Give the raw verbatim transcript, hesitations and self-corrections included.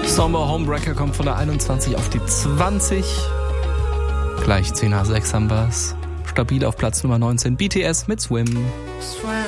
Somber Homebreaker kommt von der einundzwanzig auf die zwanzig. Gleich zehn nach sechs haben wir's. Stabil auf Platz Nummer neunzehn. B T S mit Swim. Swim.